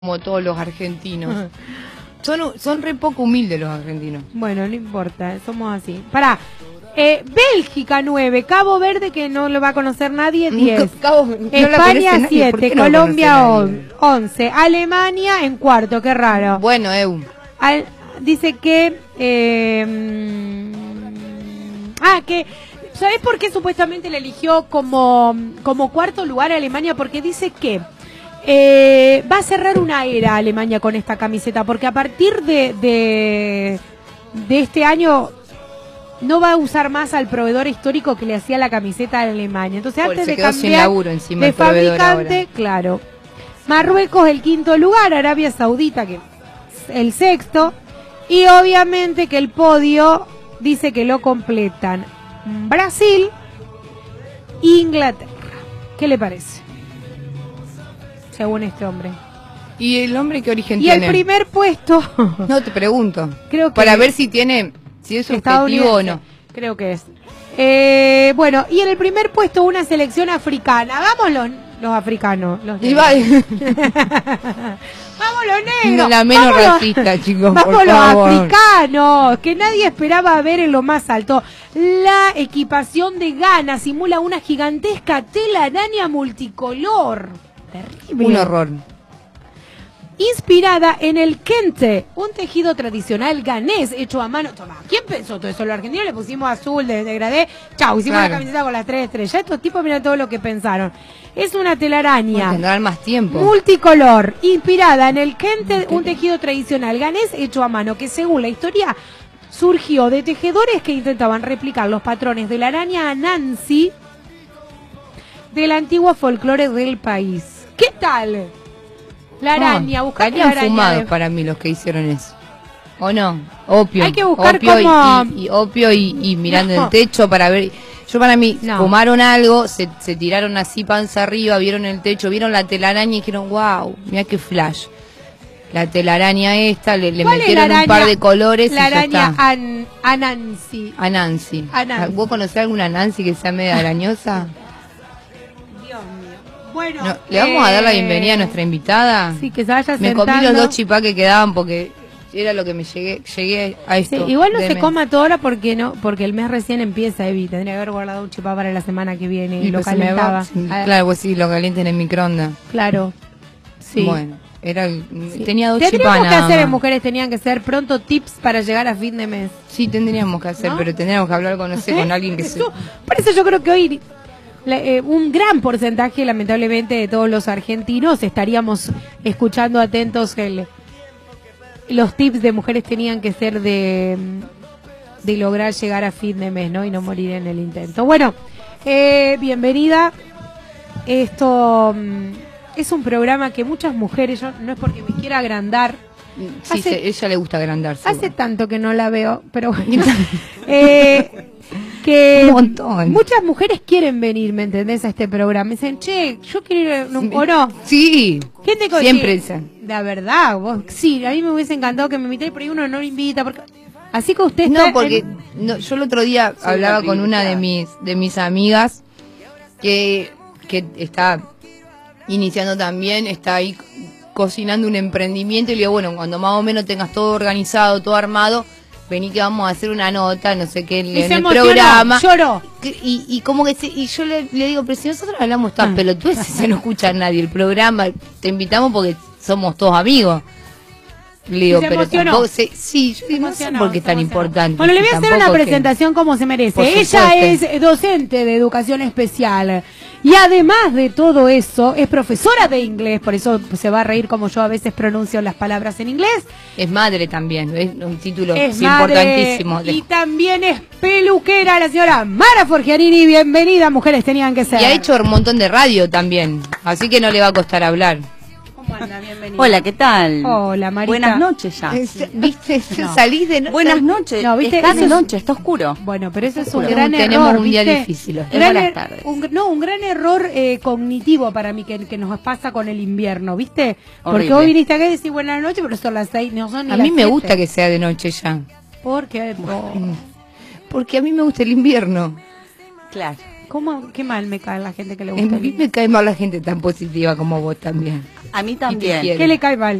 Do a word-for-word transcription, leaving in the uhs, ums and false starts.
como todos los argentinos. Son, son re poco humildes los argentinos. Bueno, no importa, somos así. Pará, eh, Bélgica nueve, Cabo Verde, que no lo va a conocer nadie, diez. Cabo, no España siete, no Colombia once, Alemania en cuarto, qué raro. Bueno, Eu. Al, dice que... Eh, ah, que... ¿Sabés por qué supuestamente le eligió como, como cuarto lugar a Alemania? Porque dice que... Eh, va a cerrar una era Alemania con esta camiseta, porque a partir de, de, de este año no va a usar más al proveedor histórico que le hacía la camiseta a Alemania. Entonces Por antes se de quedó cambiar sin laburo encima de el proveedor fabricante, ahora. claro. Marruecos el quinto lugar, Arabia Saudita que el sexto, y obviamente que el podio dice que lo completan Brasil e Inglaterra. ¿Qué le parece? Según este hombre. ¿Y el hombre qué origen y tiene? Y el primer puesto... No, te pregunto. Creo que para ver si tiene... Si es objetivo o no. Creo que es. Eh, bueno, y en el primer puesto una selección africana. Vamos los, los africanos. Los y va... Vamos los negros. No, la menos vamos racista, los, chicos. Vamos por los favor. africanos, que nadie esperaba ver en lo más alto. La equipación de Ghana simula una gigantesca telaraña multicolor. Terrible. Un horror. Inspirada en el kente, un tejido tradicional ganés hecho a mano. Toma, ¿quién pensó todo eso? Los argentinos le pusimos azul de degradé. Chau, hicimos claro. la camiseta con las tres estrellas. Estos tipos miran todo lo que pensaron. Es una telaraña. Tendrán más tiempo. Multicolor, inspirada en el kente, un tejido tradicional ganés hecho a mano, que según la historia surgió de tejedores que intentaban replicar los patrones de la araña Anansi del antiguo folclore del país. ¿Qué tal? La araña, oh, buscar la araña. Fumados de... para mí los que hicieron eso. ¿O no? Opio. Hay que buscar opio cómo... y, y, y opio y, y mirando no. el techo para ver. Yo para mí, no. fumaron algo, se, se tiraron así panza arriba, vieron el techo, vieron la telaraña y dijeron, wow, mira qué flash. La telaraña esta, le, le metieron araña, un par de colores la y ya araña está. an, Anansi. Anansi. Anansi. ¿Vos conocés alguna Nancy que sea media arañosa? Dios mío. Bueno, no, ¿le vamos eh... a dar la bienvenida a nuestra invitada? Sí, que se vaya Me sentando. comí los dos chipá que quedaban porque era lo que me llegué llegué a esto. Sí, igual no Deme. se coma toda hora porque no, porque el mes recién empieza, Evi. Tendría que haber guardado un chipá para la semana que viene y, y lo calentaba. Va, claro, pues sí, lo calienten en microondas. Claro. Sí. Bueno, era el, sí. tenía dos chipá. Tendríamos que hacer, mujeres tenían que ser pronto tips para llegar a fin de mes. Sí, tendríamos que hacer, ¿no? Pero tendríamos que hablar con, no sé, ¿Eh? con alguien que se... Por eso yo creo que hoy La, eh, un gran porcentaje, lamentablemente, de todos los argentinos estaríamos escuchando atentos el, los tips de mujeres tenían que ser de, de lograr llegar a fin de mes, ¿no? Y no morir en el intento. Bueno, eh, bienvenida. Esto um, es un programa que muchas mujeres, yo no es porque me quiera agrandar. Sí, hace, se, ella le gusta agrandarse. Hace seguro. Tanto que no la veo, pero bueno. eh, que un montón. Muchas mujeres quieren venir, ¿me entendés? A este programa. Me dicen, che, yo quiero ir, no, ¿o no? Sí, ¿Quién te siempre dicen. La verdad, vos, sí, a mí me hubiese encantado que me invitéis, pero ahí uno no lo invita. Porque... Así que usted No, está porque en... no, yo el otro día sí, hablaba con una de mis de mis amigas que, que está iniciando también, está ahí cocinando un emprendimiento y le digo, bueno, cuando más o menos tengas todo organizado, todo armado, vení que vamos a hacer una nota, no sé qué, en el emocionó, programa. Lloró. Y, y como que se, y yo le, le digo, pero si nosotros hablamos tan pelotudes, si se no escucha nadie el programa, te invitamos porque somos todos amigos. Le digo, pero tampoco se, sí, yo digo, no sé por qué es tan importante. Bueno, le voy a hacer una presentación que, como se merece. Ella es docente de educación especial y además de todo eso es profesora de inglés, por eso se va a reír como yo a veces pronuncio las palabras en inglés. Es madre también, es un título es importantísimo. Madre, y también es peluquera, la señora Mara Forgiarini. Bienvenida, mujeres tenían que ser. Y ha hecho un montón de radio también, así que no le va a costar hablar. Hola, ¿qué tal? Hola, Marita. Buenas noches ya. Es, ¿Viste? No. Salís de noche. Buenas noches. No, ¿viste? Está de es... noche, está oscuro. Bueno, pero eso es oscuro. un gran Tenemos error. Tenemos un día ¿viste? difícil. Gran Buenas er... tardes. Un, no, un gran error eh, cognitivo para mí que, que nos pasa con el invierno, ¿viste? Horrible. Porque hoy viniste acá y decís buenas noches, pero son las seis, no son ni A las mí me siete. gusta que sea de noche ya. ¿Por qué? Oh. Porque a mí me gusta el invierno. Claro. ¿Cómo? Qué mal me cae la gente que le A gusta. mí me cae mal la gente tan positiva como vos también. A mí Y te también. quiero. ¿Qué le cae mal?